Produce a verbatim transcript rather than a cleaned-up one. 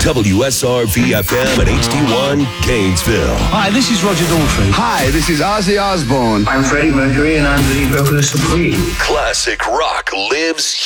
W S R V F M and H D one, Gainesville. Hi, this is Roger Daltrey. Hi, this is Ozzy Osbourne. I'm Freddie Mercury, and I'm the lead vocalist of Queen. Classic rock lives